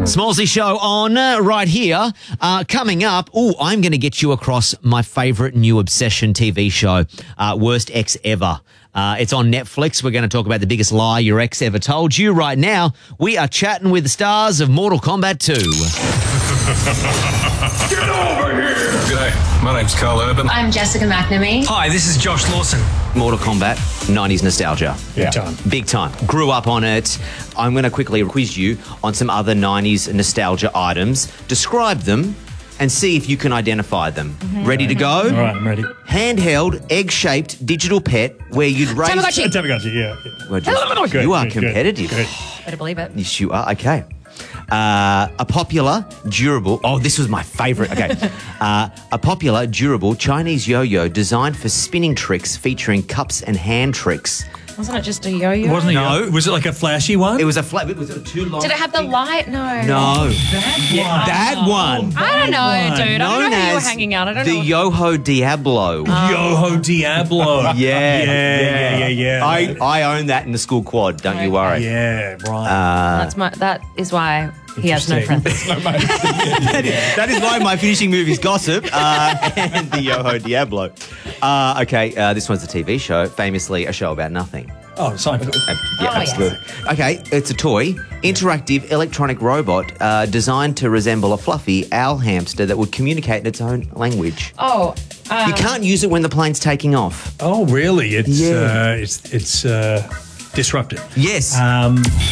Smallsy Show on right here. Coming up, I'm going to get you across my favourite new obsession TV show, Worst Ex Ever. It's on Netflix. We're going to talk about the biggest lie your ex ever told you. Right now, we are chatting with the stars of Mortal Kombat 2. Get over here! G'day, my name's Carl Urban. I'm Jessica McNamee. Hi, this is Josh Lawson. Mortal Kombat, 90s nostalgia. Big time. Big time. Grew up on it. I'm going to quickly quiz you on some other 90s nostalgia items. Describe them and see if you can identify them. Ready to go? All right, I'm ready. Handheld, egg-shaped digital pet where you'd raise... Tamagotchi, yeah. Well, you are competitive. Good. Better believe it. Yes, you are. Okay. A popular, durable... Oh, this was my favourite. Okay. A popular, durable Chinese yo-yo designed for spinning tricks featuring cups and hand tricks. Wasn't it just a yo-yo? Wasn't it? No. Was it like a flashy one? It was a flat... Was it too long? Did it have the light? No. No. That one. I don't know, dude. I don't know who you were as hanging out. I don't the know. Yoho Diablo. Yoho Diablo. Yeah. I own that in the school quad. Don't you worry. Yeah, right. That is why he has no friends. That is why my finishing move is Gossip and the Yoho Diablo. Okay, this one's a TV show, famously a show about nothing. Oh, Seinfeld. Yeah, absolutely. Okay, it's a toy, interactive electronic robot designed to resemble a fluffy owl hamster that would communicate in its own language. Oh. You can't use it when the plane's taking off. Oh, really? It's Yeah. it's disruptive. Yes.